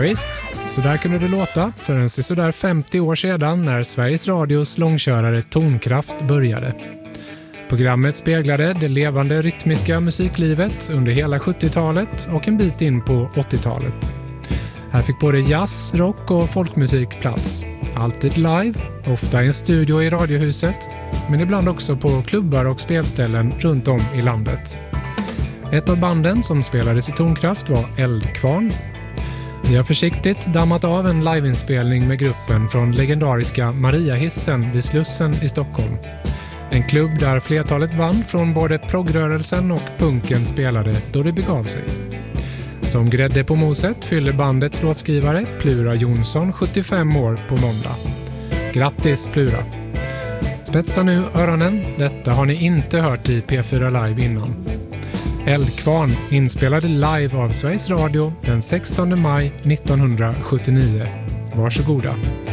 visst, så där kunde det låta för en sådär 50 år sedan när Sveriges Radios långkörare Tonkraft började. Programmet speglade det levande rytmiska musiklivet under hela 70-talet och en bit in på 80-talet. Här fick både jazz, rock och folkmusik plats. Alltid live, ofta i en studio i Radiohuset, men ibland också på klubbar och spelställen runt om i landet. Ett av banden som spelades i Tonkraft var Eldkvarn. Vi har försiktigt dammat av en liveinspelning med gruppen från legendariska Mariahissen vid Slussen i Stockholm. En klubb där flertalet band från både progrörelsen och punken spelade då det begav sig. Som grädde på moset fyller bandets låtskrivare Plura Jonsson 75 år på måndag. Grattis Plura! Spetsa nu öronen, detta har ni inte hört i P4 Live innan. Eldkvarn inspelade live av Sveriges Radio den 16 maj 1979. Varsågoda!